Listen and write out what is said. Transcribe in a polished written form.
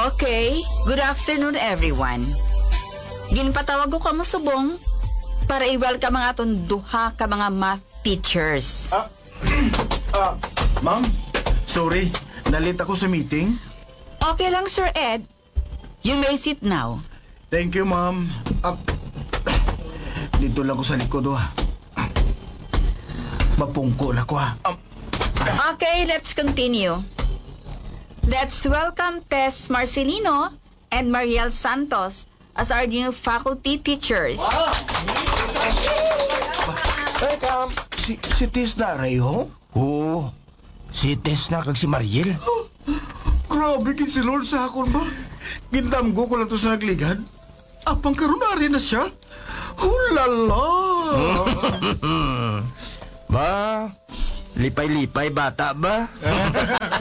Okay, good afternoon everyone. Ginpatawag ko kamo subong para i-welcome ang aton duha ka mga math teachers. Ma'am, sorry. Nalit ako sa meeting. Okay lang, Sir Ed. You may sit now. Thank you, ma'am. Dito lang ko sa likod, Mapungko na ko, Okay, let's continue. Let's welcome Tess Marcelino and Mariel Santos as our new faculty teachers. Welcome. Si Tis na, Rayho? Oo. Si Tess na kag si Mariel. Grabe kin si Lord sa akon ba? Gindamgo ko lang to sa nagligad. Apang karunari na siya. Hulala! Ba, lipay-lipay bata ba?